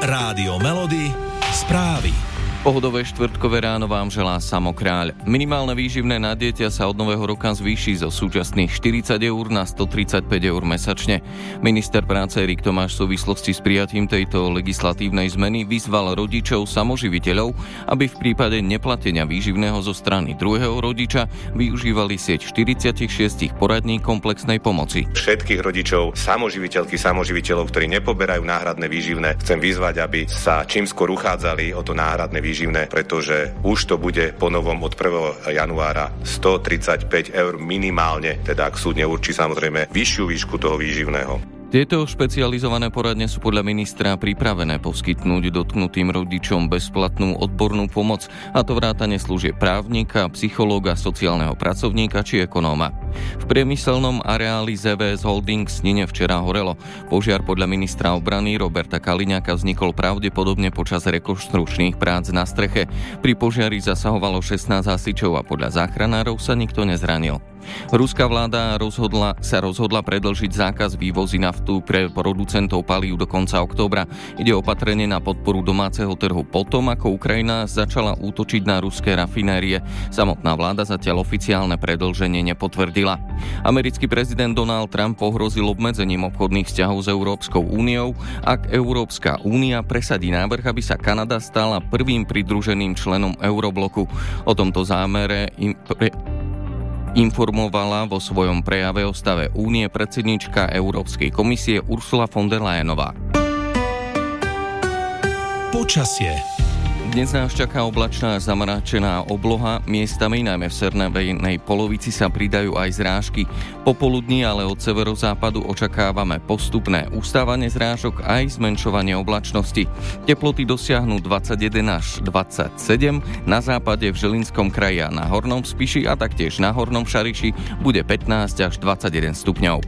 Rádio Melody, správy. Pohodové štvrtkové ráno vám želá Samo Kráľ. Minimálne výživné na dieťa sa od nového roka zvýši zo súčasných 40 eur na 135 eur mesačne. Minister práce Erik Tomáš v súvislosti s prijatím tejto legislatívnej zmeny vyzval rodičov samoživiteľov, aby v prípade neplatenia výživného zo strany druhého rodiča využívali sieť 46 poradní komplexnej pomoci. Všetkých rodičov, samoživiteľov, ktorí nepoberajú náhradné výživné, chcem vyzvať, aby sa čím skôr uchádzali o to náhradné výživné, pretože už to bude po novom od 1. januára 135 eur minimálne, teda ak súd neurčí samozrejme vyššiu výšku toho výživného. Tieto špecializované poradne sú podľa ministra pripravené poskytnúť dotknutým rodičom bezplatnú odbornú pomoc, a to vrátane služieb právnika, psychológa, sociálneho pracovníka či ekonóma. V priemyselnom areáli ZVS Holding v Snine včera horelo. Požiar podľa ministra obrany Roberta Kaliňáka vznikol pravdepodobne počas rekonštrukčných prác na streche. Pri požiari zasahovalo 16 hasičov a podľa záchranárov sa nikto nezranil. Ruská vláda sa rozhodla predĺžiť zákaz vývozy naftu pre producentov palív do konca októbra. Ide o opatrenie na podporu domáceho trhu potom, ako Ukrajina začala útočiť na ruské rafinérie. Samotná vláda zatiaľ oficiálne predĺženie nepotvrdila. Americký prezident Donald Trump pohrozil obmedzením obchodných vzťahov s Európskou úniou, ak Európska únia presadí návrh, aby sa Kanada stala prvým pridruženým členom Eurobloku. O tomto zámere informovala vo svojom prejave o stave únie predsedníčka Európskej komisie Ursula von der Leyenová. Počasie. Dnes nás čaká oblačná zamračená obloha, miestami najmä v severnej polovici sa pridajú aj zrážky. Popoludní ale od severozápadu očakávame postupné ustávanie zrážok aj zmenšovanie oblačnosti. Teploty dosiahnu 21 až 27, na západe v Žilinskom kraji a na Hornom Spiši a taktiež na Hornom Šariši bude 15 až 21 stupňov.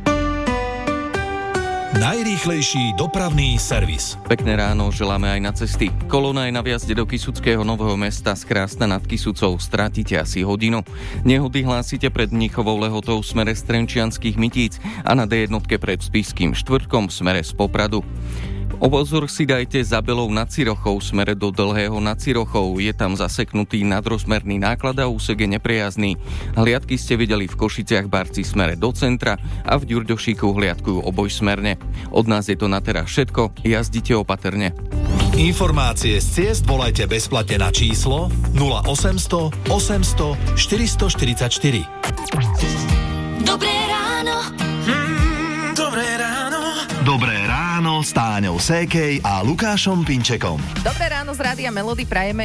Najrýchlejší dopravný servis. Pekné ráno želáme aj na cesty. Kolóna je na vjazde do Kysuckého Nového Mesta z Krásna nad Kysucou, strátite asi hodinu. Nehody hlásite pred Mnichovou Lehotou v smere z Trenčianskych Mytíc a na D1 pred Spišským Štvrtkom v smere z Popradu. Obozor si dajte za Belou nad Cirochou v smere do Dlhého nad Cirochou. Je tam zaseknutý nadrozmerný náklad a úsek je neprejazný. Hliadky ste videli v Košiciach Barci v smere do centra a v Ďurďošíku hliadkujú obojsmerne. Od nás je to na teraz všetko. Jazdite opatrne. Informácie z ciest volajte bezplatne na číslo 0800 800 444. Dobré ráno. Dobré ráno. Dobré ráno s Táňou Sékej a Lukášom Pinčekom. Dobré ráno z Rádia Melody prajeme